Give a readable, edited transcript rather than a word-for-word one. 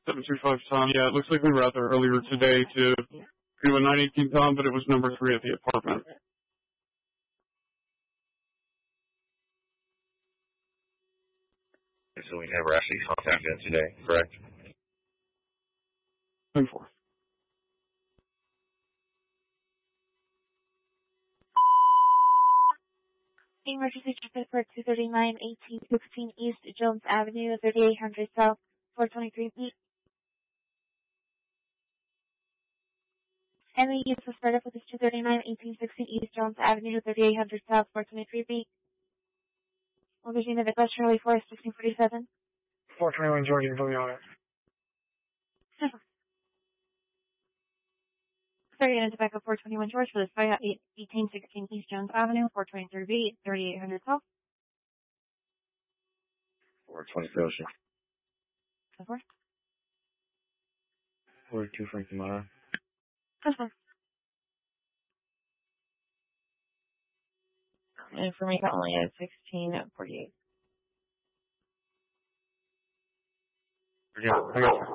725 Tom. Yeah, it looks like we were out there earlier today to do a 918 Tom, but it was number 3 at the apartment. So we never actually contacted him today, correct? 10-4. Emergency traffic for 239 1816 East Jones Avenue, 3800 South, 423 B. And the use was spread up with this 239 1816 East Jones Avenue, 3800 South, 423 B. Aubergine de Viclas, Charlie Forest, 1647. 421 Georgia, going on it. Sorry, and back up 421 George for this fire at 1816 East Jones Avenue, 423 B, 3800 South. 420 Ocean. So forth. 42 Frankie Mara. That's fine. And for me, only at 1648. Yeah, I got you.